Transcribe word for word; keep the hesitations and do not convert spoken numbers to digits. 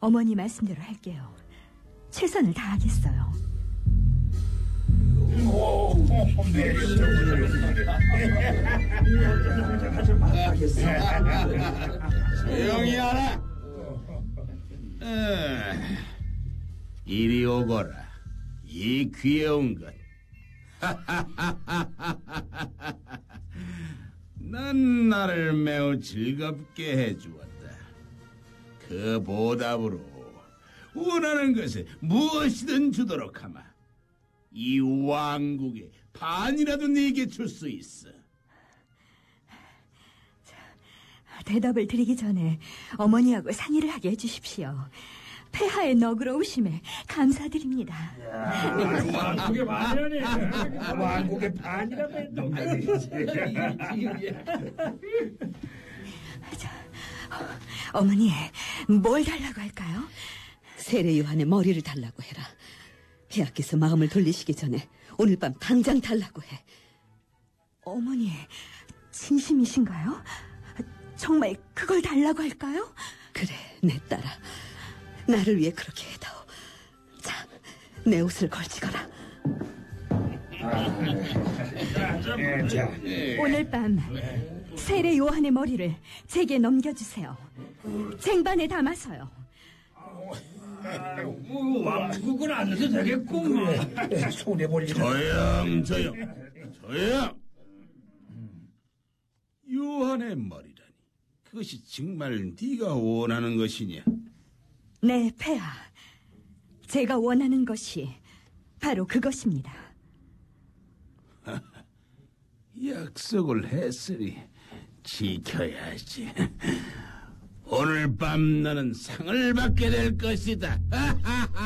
어머니 말씀대로 할게요. 최선을 다하겠어요. 조용히 하라. 에, 이리 오거라. 이 귀여운 것. 난 나를 매우 즐겁게 해주었다. 그 보답으로 원하는 것을 무엇이든 주도록 하마. 이 왕국의 반이라도 네게 줄 수 있어. 대답을 드리기 전에 어머니하고 상의를 하게 해주십시오. 폐하의 너그러우심에 감사드립니다. 왕국의 반이라니. 왕국의 반이라고 했던 어머니, 뭘 달라고 할까요? 세례 요한의 머리를 달라고 해라. 폐하께서 마음을 돌리시기 전에 오늘 밤 당장 달라고 해. 어머니, 진심이신가요? 정말 그걸 달라고 할까요? 그래, 내 딸아. 나를 위해 그렇게 해다오. 자, 내 옷을 걸치거라. 오늘 밤 세례 요한의 머리를 제게 넘겨주세요. 쟁반에 담아서요. 왕국은 안 해도 되겠구만. 손해 볼 일. 조용, 조용, 조용. 요한의 머리라니. 그것이 정말 네가 원하는 것이냐? 네, 폐하. 제가 원하는 것이 바로 그것입니다. 약속을 했으니 지켜야지. 오늘 밤 너는 상을 받게 될 것이다.